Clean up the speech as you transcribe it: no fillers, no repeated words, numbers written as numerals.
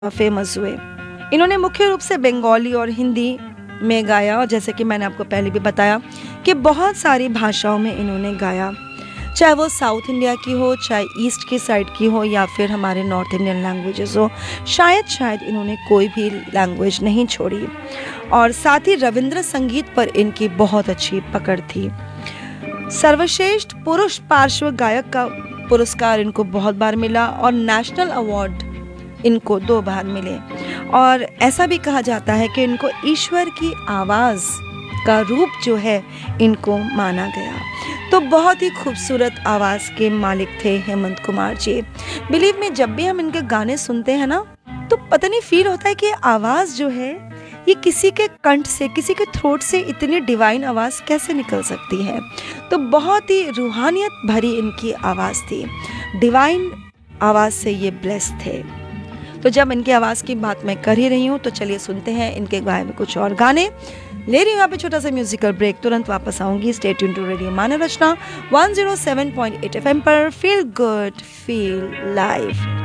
Famous हुए। इन्होंने मुख्य रूप से बंगाली और हिंदी में गाया, और जैसे कि मैंने आपको पहले भी बताया कि बहुत सारी भाषाओं में इन्होंने गाया, चाहे वो साउथ इंडिया की हो, चाहे ईस्ट की साइड की हो, या फिर हमारे नॉर्थ इंडियन लैंग्वेजेस हो। शायद इन्होंने कोई भी लैंग्वेज नहीं छोड़ी। और साथ ही रविंद्र संगीत पर इनकी बहुत अच्छी पकड़ थी। सर्वश्रेष्ठ पुरुष पार्श्व गायक का पुरस्कार इनको बहुत बार मिला, और नेशनल अवार्ड इनको 2 बार मिले। और ऐसा भी कहा जाता है कि इनको ईश्वर की आवाज़ का रूप जो है इनको माना गया। तो बहुत ही खूबसूरत आवाज़ के मालिक थे हेमंत कुमार जी। बिलीव में जब भी हम इनके गाने सुनते हैं ना, तो पता नहीं फील होता है कि आवाज़ जो है ये किसी के कंठ से, किसी के थ्रोट से इतनी डिवाइन आवाज़ कैसे निकल सकती है। तो बहुत ही रूहानियत भरी इनकी आवाज़ थी। डिवाइन आवाज़ से ये ब्लेस थे। तो जब इनकी आवाज़ की बात मैं कर ही रही हूँ, तो चलिए सुनते हैं इनके गाए में कुछ और गाने। ले रही हूँ यहाँ पे छोटा सा म्यूजिकल ब्रेक, तुरंत वापस आऊंगी। Stay tuned to radio Manav Rachna 107.8 FM पर। Feel good feel live.